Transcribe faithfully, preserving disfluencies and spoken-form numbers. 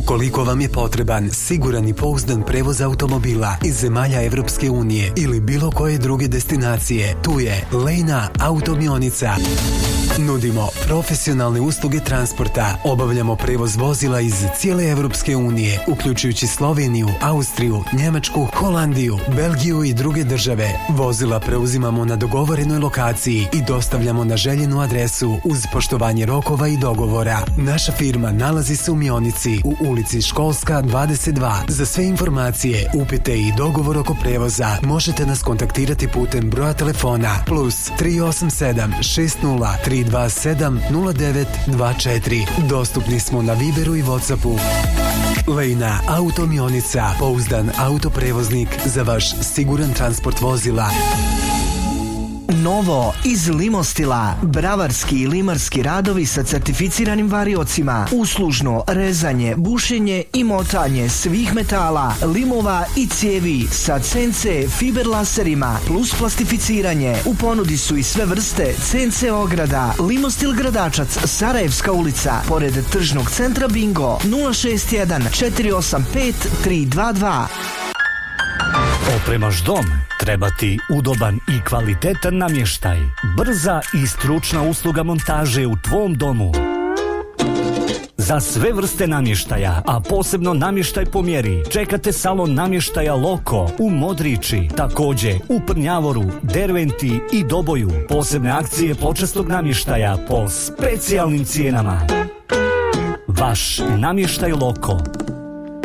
Ukoliko vam je potreban siguran i pouzdan prevoz automobila iz zemalja Evropske unije ili bilo koje druge destinacije, tu je Lejna Automionica. Nudimo profesionalne usluge transporta, obavljamo prevoz vozila iz cijele Evropske unije, uključujući Sloveniju, Austriju, Njemačku, Holandiju, Belgiju i druge države. Vozila preuzimamo na dogovorenoj lokaciji i dostavljamo na željenu adresu uz poštovanje rokova i dogovora. Naša firma nalazi se u Mionici u ulici Školska dvadeset dva. Za sve informacije, upite i dogovor oko prevoza možete nas kontaktirati putem broja telefona plus tri osam sedam šest nula tri dva sedam nula devet dva četiri. Dostupni smo na Viberu i Whatsappu. Lejna Automionica, pouzdan autoprevoznik za vaš siguran transport vozila. Novo iz Limostila, bravarski i limarski radovi sa certificiranim variocima, uslužno rezanje, bušenje i motanje svih metala, limova i cijevi sa C N C fiber laserima plus plastificiranje. U ponudi su i sve vrste C N C ograda. Limostil Gradačac, Sarajevska ulica, pored tržnog centra Bingo. Nula šest jedan četiri osam pet tri dva dva. Opremaš dom? Treba ti udoban i kvalitetan namještaj. Brza i stručna usluga montaže u tvom domu. Za sve vrste namještaja, a posebno namještaj po mjeri, čekate salon namještaja Loko u Modriči, također u Prnjavoru, Derventi i Doboju. Posebne akcije počasnog namještaja po specijalnim cijenama. Vaš namještaj Loko.